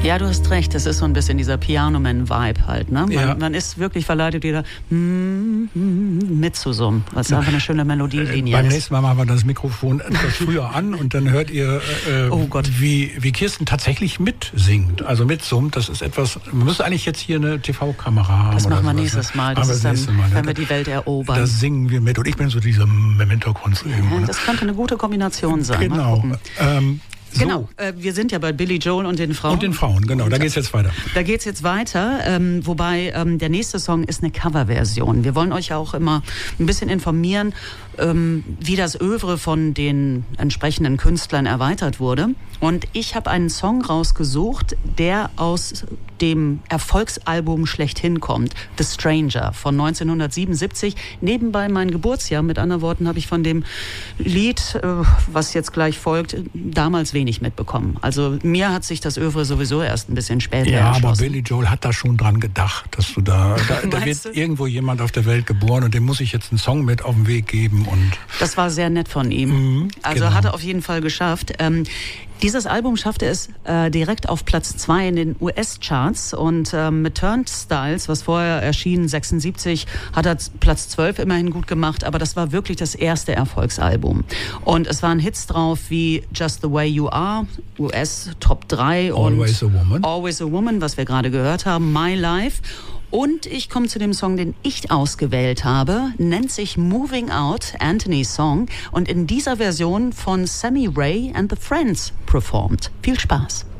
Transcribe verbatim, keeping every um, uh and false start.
Ja, du hast recht, das ist so ein bisschen dieser Piano-Man-Vibe halt, ne? Man, Ja. man ist wirklich verleitet, wieder mitzusummen, was einfach eine schöne Melodielinie Beim ist. nächsten Mal machen wir das Mikrofon etwas früher an und dann hört ihr, äh, Oh Gott. wie, wie Kirsten tatsächlich mitsingt, also mitsummt. Das ist etwas, man müsste eigentlich jetzt hier eine T V-Kamera haben. Das oder machen wir sowas, nächstes Mal. ne? Das Aber ist dann, nächste Mal, wenn ne? wir die Welt erobern. Da singen wir mit und ich bin so dieser Memento-Kunst. Ja, das könnte eine gute Kombination sein. Mal Genau. gucken. Ähm, so. Genau, äh, wir sind ja bei Billy Joel und den Frauen. Und den Frauen, genau, da geht's jetzt weiter. Da geht's jetzt weiter, ähm, wobei ähm, der nächste Song ist eine Coverversion. Wir wollen euch ja auch immer ein bisschen informieren, ähm, wie das Övre von den entsprechenden Künstlern erweitert wurde. Und ich habe einen Song rausgesucht, der aus dem Erfolgsalbum schlechthin kommt, The Stranger von neunzehnhundertsiebenundsiebzig. Nebenbei mein Geburtsjahr, mit anderen Worten habe ich von dem Lied, äh, was jetzt gleich folgt, damals wenig mitbekommen. Also mir hat sich das Övre sowieso erst ein bisschen später Ja, aber erschlossen. Billy Joel hat da schon dran gedacht, dass du da, da, da wird Meinst du? irgendwo jemand auf der Welt geboren und dem muss ich jetzt einen Song mit auf den Weg geben und Das war sehr nett von ihm. Mhm, also genau. hat er auf jeden Fall geschafft. Ähm, dieses Album schaffte es äh, direkt auf Platz zwei in den U S-Charts und ähm, mit Turnstiles, was vorher erschien, sechsundsiebzig, hat er Platz zwölf immerhin gut gemacht, aber das war wirklich das erste Erfolgsalbum. Und es waren Hits drauf wie Just the Way You Are, U S Top drei Always und a Woman. Always a Woman, was wir gerade gehört haben, My Life. Und ich komme zu dem Song, den ich ausgewählt habe, nennt sich Moving Out, Anthony's Song, und in dieser Version von Sammy Ray and the Friends performt. Viel Spaß.